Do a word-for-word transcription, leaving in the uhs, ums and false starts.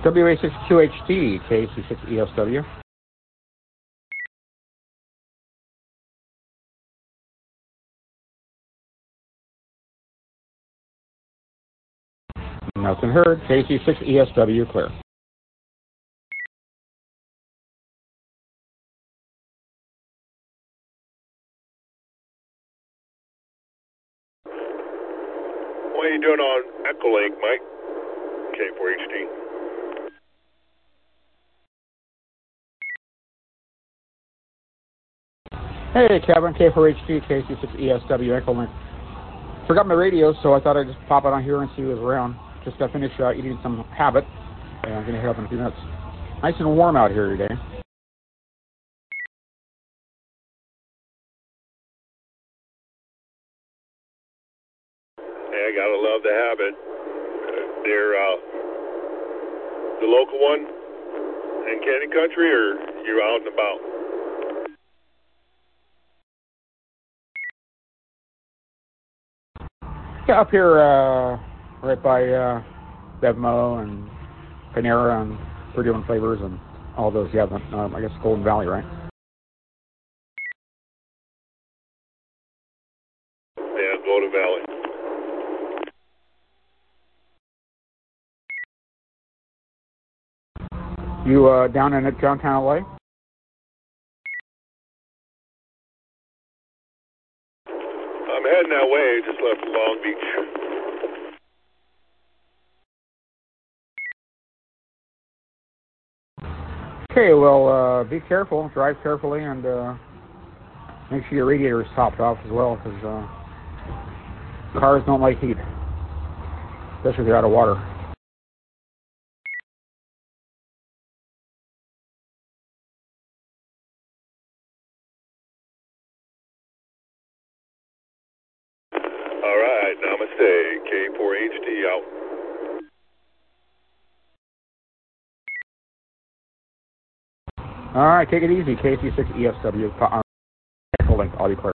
W A six Q H T, K C six E S W. Nothing heard. K C six E S W, clear. What are you doing on Echolink, Mike? K four H T. Hey, Kevin, K four H T, K C six E S W, Echolink. Forgot my radio, so I thought I'd just pop it on here and see who was around. Just got finished uh, eating some Habit, and I'm going to head up in a few minutes. Nice and warm out here today. Hey, I gotta love the Habit. Uh, they're uh, the local one in Canyon Country, or you're out and about? Yeah, up here, uh, right by uh, Bevmo and Panera and Purdue and Flavors and all those. Yeah, um, I guess Golden Valley, right? Yeah, Golden Valley. You uh, down in downtown L A? I'm heading that way. Just left Long Beach. Okay, well, uh, be careful, drive carefully, and uh, make sure your radiator is topped off as well, because uh, cars don't like heat, especially if they're out of water. All right, namaste. K four H T out. All right, take it easy. K C six E S W, Echolink, I'll be clear.